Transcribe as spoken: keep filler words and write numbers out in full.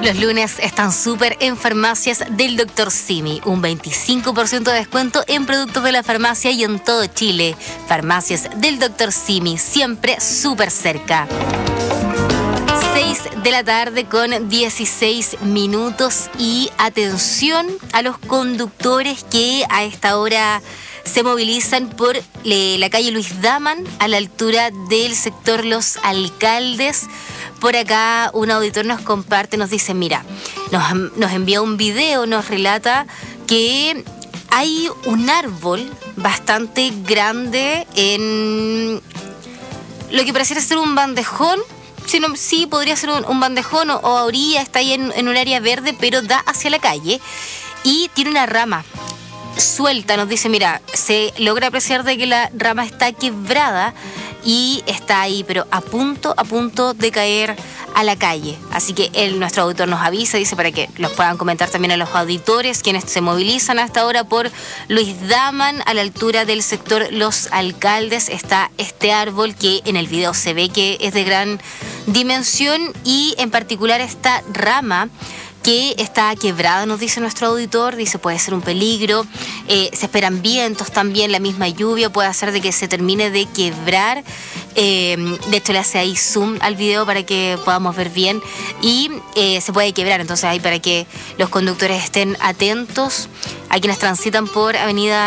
Los lunes están súper en farmacias del doctor Simi. Un veinticinco por ciento de descuento en productos de la farmacia y en todo Chile. Farmacias del doctor Simi, siempre súper cerca. seis de la tarde con dieciséis minutos y atención a los conductores que a esta hora se movilizan por eh, la calle Luis Daman a la altura del sector Los Alcaldes. Por acá un auditor nos comparte, nos dice, mira, nos, nos envía un video, nos relata que hay un árbol bastante grande en lo que pareciera ser un bandejón. Sí, no, sí, podría ser un, un bandejón o, o a orilla, está ahí en, en un área verde, pero da hacia la calle y tiene una rama suelta. Nos dice, mira, se logra apreciar de que la rama está quebrada y está ahí, pero a punto, a punto de caer a la calle. Así que él, nuestro auditor, nos avisa, dice para que los puedan comentar también a los auditores, quienes se movilizan hasta ahora por Luis Daman, a la altura del sector Los Alcaldes. Está este árbol que en el video se ve que es de gran dimensión y en particular esta rama que está quebrada, nos dice nuestro auditor, dice puede ser un peligro, eh, se esperan vientos también, la misma lluvia puede hacer de que se termine de quebrar, eh, de hecho le hace ahí zoom al video para que podamos ver bien y eh, se puede quebrar, entonces ahí para que los conductores estén atentos a quienes transitan por avenida